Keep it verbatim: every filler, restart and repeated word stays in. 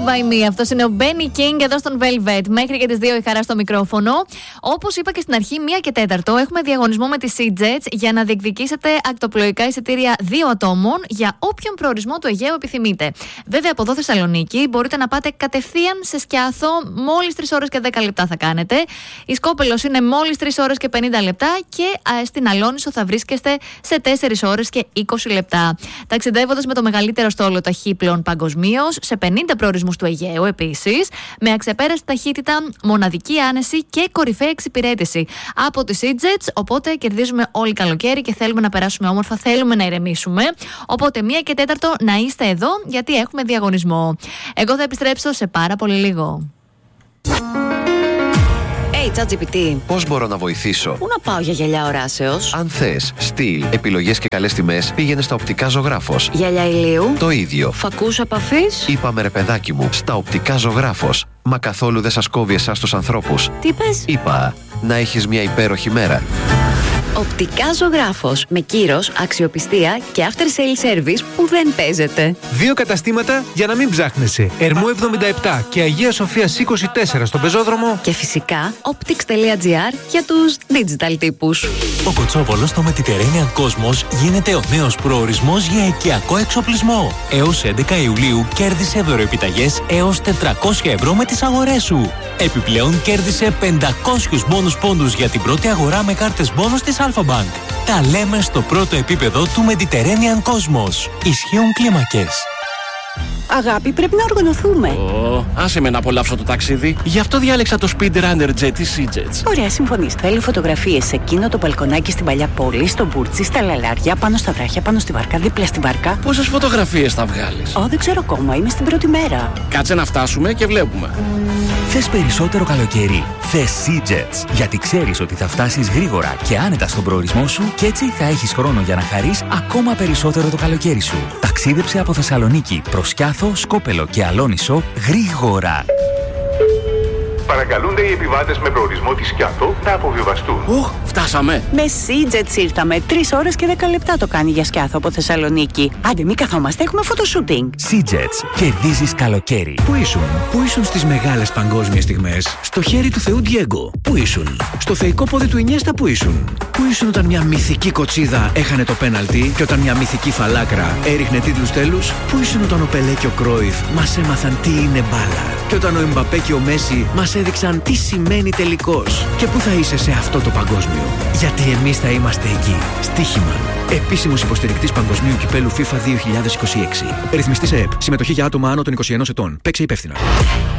by Me. Αυτός είναι ο Benny King εδώ στον Velvet. Μέχρι και τις δύο η χαρά στο μικρόφωνο. Όπως είπα και στην αρχή, μία και τέταρτο έχουμε διαγωνισμό με τη SeaJets για να διεκδικήσετε ακτοπλοϊκά εισιτήρια δύο ατόμων για όποιον προορισμό του Αιγαίου επιθυμείτε. Βέβαια, από εδώ Θεσσαλονίκη μπορείτε να πάτε κατευθείαν σε Σκιάθο. Μόλις τρεις ώρες και δέκα λεπτά θα κάνετε. Η Σκόπελος είναι μόλις τρεις ώρες και πενήντα λεπτά και α, στην Αλόνισο θα βρίσκεστε σε τέσσερις ώρες και είκοσι λεπτά. Ταξιδεύοντας με το μεγαλύτερο στόλο ταχύπλων παγκοσμίως, σε πενήντα προορισμούς του Αιγαίου επίσης, με αξεπέραστη ταχύτητα, μοναδική άνεση και κορυφαία εξυπηρέτηση από τη SeaJets. Οπότε κερδίζουμε όλοι καλοκαίρι και θέλουμε να περάσουμε όμορφα, θέλουμε να ηρεμήσουμε. Οπότε μία και τέταρτο να είστε εδώ, γιατί έχουμε διαγωνισμό. Εγώ θα επιστρέψω σε πάρα πολύ λίγο. Hey, ChatGPT. Πώς μπορώ να βοηθήσω? Πού να πάω για γυαλιά οράσεως? Αν θες στυλ, επιλογές και καλές τιμές, πήγαινε στα Οπτικά Ζωγράφος. Γυαλιά ηλίου. Το ίδιο. Φακούς επαφής. Είπαμε ρε παιδάκι μου, στα Οπτικά Ζωγράφος. Μα καθόλου δεν σας κόβει εσάς τους ανθρώπους. Τι πες? Είπα, να έχεις μια υπέροχη μέρα. Οπτικά Ζωγράφος. Με κύρος, αξιοπιστία και after sale service που δεν παίζεται. Δύο καταστήματα για να μην ψάχνεσαι. Ερμού εβδομήντα επτά και Αγία Σοφίας είκοσι τέσσερα στον πεζόδρομο. Και φυσικά optics.gr για τους digital τύπους. Ο Κοτσόβολος στο Mediterranean Cosmos γίνεται ο νέος προορισμός για οικιακό εξοπλισμό. Έως έντεκα Ιουλίου κέρδισε δωροεπιταγές έως τετρακόσια ευρώ με τις αγορές σου. Επιπλέον κέρδισε πεντακόσιους μπόνους πόντους για την πρώτη αγορά με κάρτες μπόνους της Alpha Bank. Τα λέμε στο πρώτο επίπεδο του Mediterranean Cosmos. Ισχύουν κλίμακες. Αγάπη, πρέπει να οργανωθούμε. Oh, άσε με να απολαύσω το ταξίδι. Γι' αυτό διάλεξα το Speedrunner Jet της SeaJets. Ωραία, συμφωνείς. Θέλω φωτογραφίες σε εκείνο το μπαλκονάκι στην παλιά πόλη, στο Μπούρτσι, στα λαλάρια, πάνω στα βράχια, πάνω στη βάρκα, δίπλα στη βάρκα. Πόσες φωτογραφίες θα βγάλεις? Ω, δεν ξέρω ακόμα. Είμαι στην πρώτη μέρα. Κάτσε να φτάσουμε και βλέπουμε. Θες περισσότερο καλοκαίρι? Θες SeaJets. Γιατί ξέρεις ότι θα φτάσεις γρήγορα και άνετα στον προορισμό σου και έτσι θα έχεις χρόνο για να χαρείς ακόμα περισσότερο το καλοκαίρι σου. Ταξίδεψε από Θεσσαλονίκη προς Σκιάθο, Σκόπελο και Αλόνισο γρήγορα. Παρακαλούνται οι επιβάτες με προορισμό τη Σκιάθο να αποβιβαστούν. Οχ, φτάσαμε. Με SeaJets ήρθαμε. Τρεις ώρες και δέκα λεπτά το κάνει για Σκιάθο από Θεσσαλονίκη. Άντε, μην καθόμαστε, έχουμε φωτοσούτινγκ. SeaJets. Κερδίζεις καλοκαίρι. Πού ήσουν? Πού ήσουν στις μεγάλες παγκόσμιες στιγμές? Στο χέρι του Θεού Διέγκο. Πού ήσουν? Στο θεϊκό πόδι του Ινιέστα. Πού ήσουν? Πού ήσουν όταν μια μυθική κοτσίδα έχανε το πέναλτι και όταν μια μυθική φαλάκρα έριχνε τίτλους τέλους? Πού ήσουν όταν ο Πελέ και ο Κρόιφ μας έμαθαν τι είναι μπάλα? Και όταν ο Εμπαπέ και ο Μέση μας έδειξαν τι σημαίνει τελικός? Και πού θα είσαι σε αυτό το παγκόσμιο? Γιατί εμείς θα είμαστε εκεί. Στοίχημα. Επίσημος υποστηρικτής Παγκοσμίου Κυπέλου FIFA δύο χιλιάδες είκοσι έξι. Ρυθμιστής ΕΕΠ. Συμμετοχή για άτομα άνω των είκοσι ενός ετών. Παίξε υπεύθυνα.